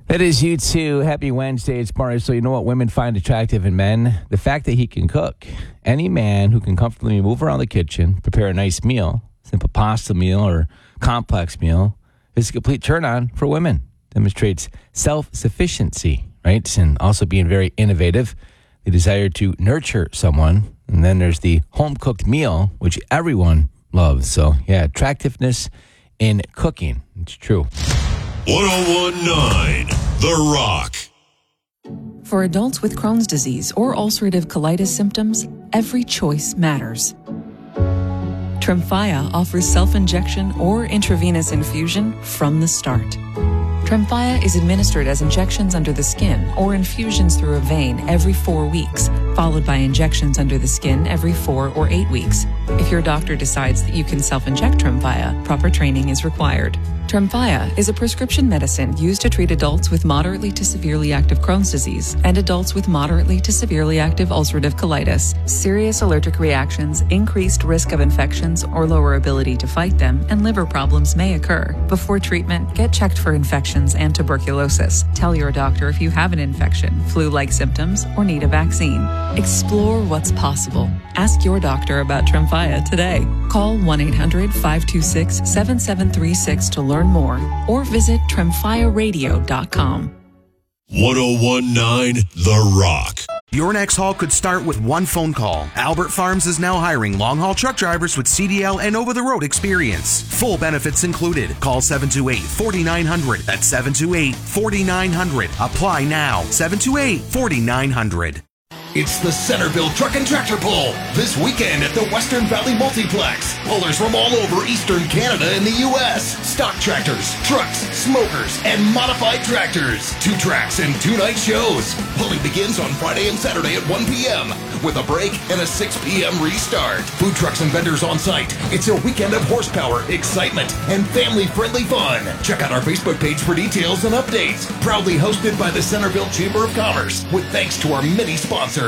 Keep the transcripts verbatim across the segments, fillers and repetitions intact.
That is you too. Happy Wednesday. It's Mario. So you know what women find attractive in men? The fact that he can cook. Any man who can comfortably move around the kitchen, prepare a nice meal, simple pasta meal or complex meal, is a complete turn on for women. Demonstrates self-sufficiency, right? And also being very innovative. The desire to nurture someone. And then there's the home-cooked meal, which everyone loves. So yeah, attractiveness in cooking. It's true. one oh one point nine The Rock. For adults with Crohn's disease or ulcerative colitis symptoms, every choice matters. Tremfya offers self-injection or intravenous infusion from the start. Tremfya is administered as injections under the skin or infusions through a vein every four weeks, followed by injections under the skin every four or eight weeks. If your doctor decides that you can self-inject Tremfya, proper training is required. Tremfya is a prescription medicine used to treat adults with moderately to severely active Crohn's disease and adults with moderately to severely active ulcerative colitis. Serious allergic reactions, increased risk of infections or lower ability to fight them, and liver problems may occur. Before treatment, get checked for infections and tuberculosis. Tell your doctor if you have an infection, flu-like symptoms, or need a vaccine. Explore what's possible. Ask your doctor about Tremfya today. Call one eight hundred five two six seven seven three six to learn more, or visit tremfya radio dot com. one oh one point nine The Rock. Your next haul could start with one phone call. Albert Farms is now hiring long-haul truck drivers with C D L and over-the-road experience. Full benefits included. Call seven two eight, four nine zero zero. That's seven two eight, four nine zero zero. Apply now. seven two eight, four nine zero zero. It's the Centerville Truck and Tractor Pull this weekend at the Western Valley Multiplex. Pullers from all over Eastern Canada and the U S. Stock tractors, trucks, smokers, and modified tractors. Two tracks and two night shows. Pulling begins on Friday and Saturday at one p.m. with a break and a six p.m. restart. Food trucks and vendors on site. It's a weekend of horsepower, excitement, and family-friendly fun. Check out our Facebook page for details and updates. Proudly hosted by the Centerville Chamber of Commerce with thanks to our many sponsors.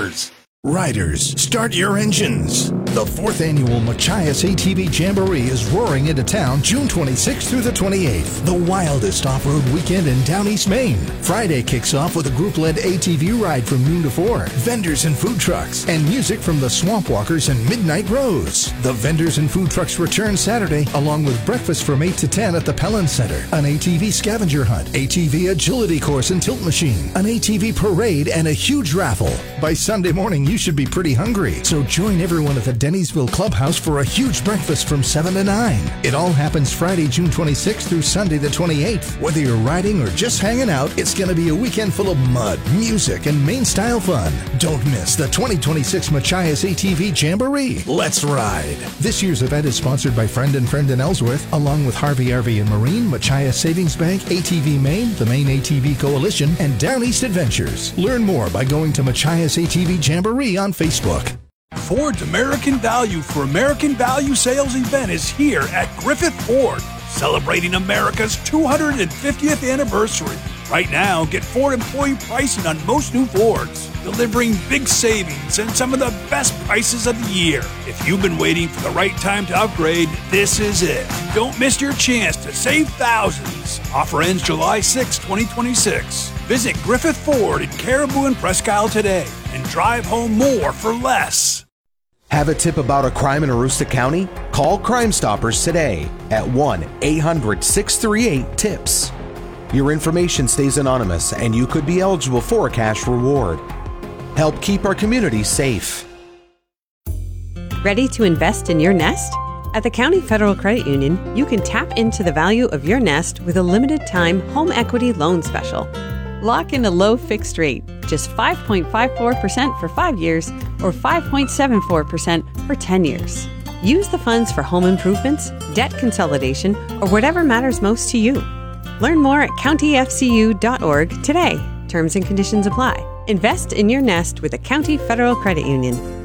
Riders, start your engines. The fourth annual Machias A T V Jamboree is roaring into town June twenty-sixth through the twenty-eighth. The wildest off-road weekend in Down East Maine. Friday kicks off with a group-led A T V ride from noon to four, vendors and food trucks, and music from the Swamp Walkers and Midnight Rose. The vendors and food trucks return Saturday, along with breakfast from eight to ten at the Pellin Center, an A T V scavenger hunt, A T V agility course and tilt machine, an A T V parade, and a huge raffle. By Sunday morning, you should be pretty hungry, so join everyone at the Dennisville Clubhouse for a huge breakfast from seven to nine. It all happens Friday, June twenty-sixth through Sunday the twenty-eighth. Whether you're riding or just hanging out, it's going to be a weekend full of mud, music, and Maine-style fun. Don't miss the twenty twenty-six Machias A T V Jamboree. Let's ride. This year's event is sponsored by Friend and Friend in Ellsworth, along with Harvey R V and Marine, Machias Savings Bank, A T V Maine, the Maine A T V Coalition, and Down East Adventures. Learn more by going to Machias A T V Jamboree on Facebook. Ford's American Value for American Value Sales event is here at Griffith Ford, celebrating America's two hundred fiftieth anniversary. Right now, get Ford employee pricing on most new Fords, delivering big savings and some of the best prices of the year. If you've been waiting for the right time to upgrade, this is it. Don't miss your chance to save thousands. Offer ends July sixth, twenty twenty-six. Visit Griffith Ford in Caribou and Presque Isle today and drive home more for less. Have a tip about a crime in Aroostook County? Call Crime Stoppers today at one eight hundred six three eight TIPS. Your information stays anonymous and you could be eligible for a cash reward. Help keep our community safe. Ready to invest in your nest? At the County Federal Credit Union, you can tap into the value of your nest with a limited time home equity loan special. Lock in a low fixed rate, just five point five four percent for five years or five point seven four percent for ten years. Use the funds for home improvements, debt consolidation, or whatever matters most to you. Learn more at county f c u dot org today. Terms and conditions apply. Invest in your nest with the County Federal Credit Union.